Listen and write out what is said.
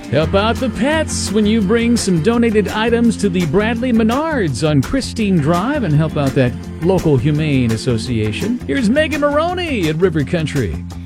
Help out the pets when you bring some donated items to the Bradley Menards on Christine Drive and help out that local humane association. Here's Megan Maroney at River Country.